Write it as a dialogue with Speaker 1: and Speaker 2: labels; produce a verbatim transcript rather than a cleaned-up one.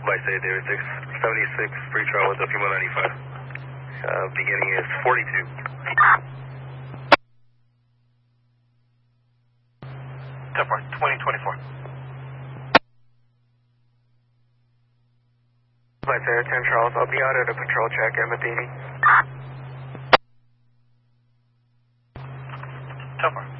Speaker 1: Vice A, David six seventy-six, free trial with Puma ninety-five. Uh, beginning is forty-two. ten four, twenty twenty-four.
Speaker 2: Vice Air ten Charles, I'll be out at a patrol check at Matheny.
Speaker 1: ten four.